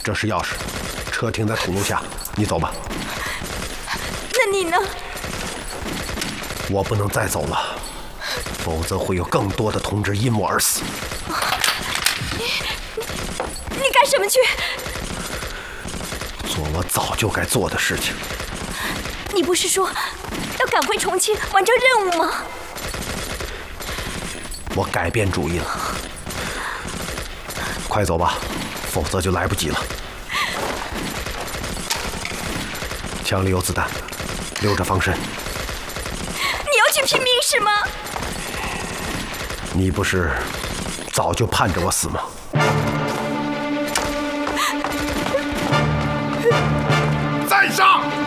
这是钥匙，车停在土路下，你走吧。 那你呢？ 我不能再走了，否则会有更多的同志因我而死。 你干什么去？ 做我早就该做的事情。 你不是说要赶回重庆完成任务吗？ 我改变主意了，快走吧，否则就来不及了。枪里有子弹，留着防身。 你要去拼命是吗？ 你不是早就盼着我死吗？ 在上！